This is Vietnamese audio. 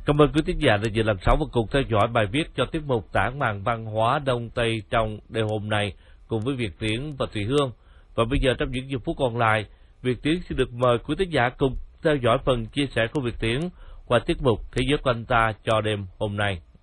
Cảm ơn quý thính giả đã dành lần sáu và cùng theo dõi bài viết cho tiết mục Tản màn văn hóa Đông Tây trong đêm hôm nay cùng với Việt Tiến và Thùy Hương. Và bây giờ trong những giây phút còn lại, Việt Tiến xin được mời quý thính giả cùng theo dõi phần chia sẻ của Việt Tiến qua tiết mục Thế giới của anh ta cho đêm hôm nay.